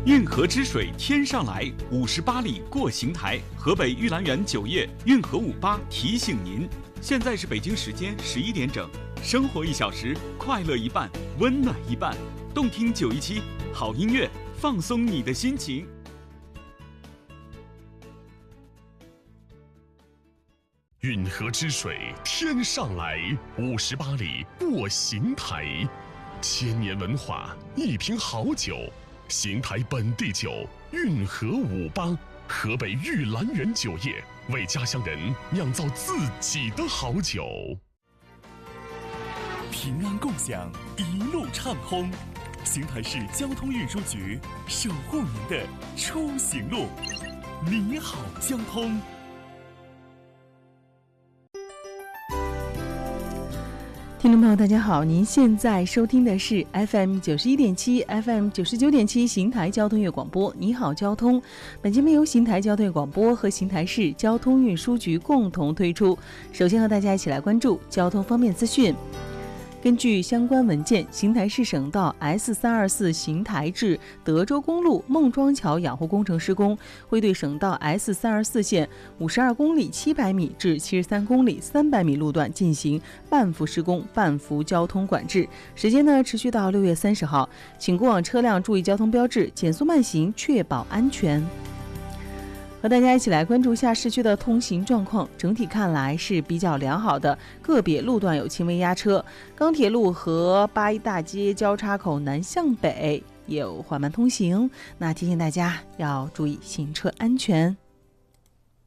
运河之水天上来，58里过邢台。河北玉兰园酒业运河58提醒您，现在是北京时间11点整。生活1小时，快乐一半，温暖一半。动听917，好音乐，放松你的心情。 运河之水天上来，58里过邢台。千年文化，一瓶好酒。邢台本地酒，运河58，河北玉兰园酒业为家乡人酿造自己的好酒。 平安共享，一路畅通。邢台市交通运输局守护您的出行路。你好，交通。 听众朋友大家好，您现在收听的是 FM 91.7 FM 99.7邢台交通乐广播。你好交通，本节目由邢台交通乐广播和邢台市交通运输局共同推出。首先和大家一起来关注交通方面资讯。根据相关文件，邢台市省道 S324 邢台至德州公路孟庄桥养护工程施工，会对省道 S324 线52公里700米至73公里300米路段进行半幅施工、半幅交通管制，时间呢持续到6月30号。请过往车辆注意交通标志，减速慢行，确保安全。和大家一起来关注一下市区的通行状况，整体看来是比较良好的，个别路段有轻微压车。钢铁路和八一大街交叉口南向北有缓慢通行，那提醒大家要注意行车安全。